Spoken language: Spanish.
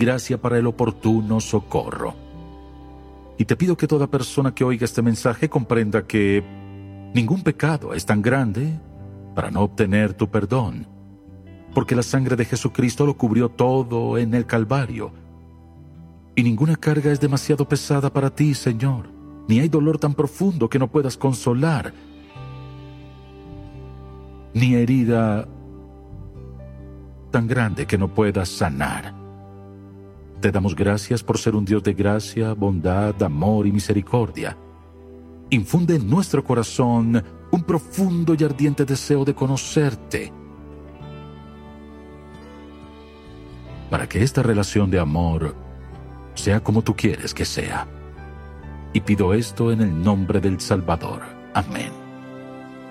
gracia para el oportuno socorro. Y te pido que toda persona que oiga este mensaje comprenda que ningún pecado es tan grande para no obtener tu perdón, porque la sangre de Jesucristo lo cubrió todo en el Calvario. Y ninguna carga es demasiado pesada para ti, Señor, ni hay dolor tan profundo que no puedas consolar, ni herida tan grande que no puedas sanar. Te damos gracias por ser un Dios de gracia, bondad, amor y misericordia. Infunde en nuestro corazón un profundo y ardiente deseo de conocerte, para que esta relación de amor sea como tú quieres que sea. Y pido esto en el nombre del Salvador. Amén.